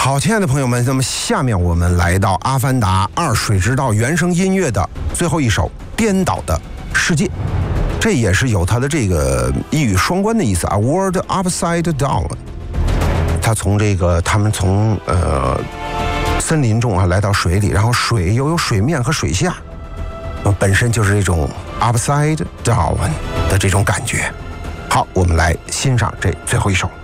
好，亲爱的朋友们，那么下面我们来到《阿凡达2：水之道》原声音乐的最后一首《颠倒的世界》，这也是有它的这个一语双关的意思啊 ，World Upside Down。他们从森林中啊来到水里，然后水又有水面和水下，本身就是这种 upside down 的这种感觉。好，我们来欣赏这最后一首。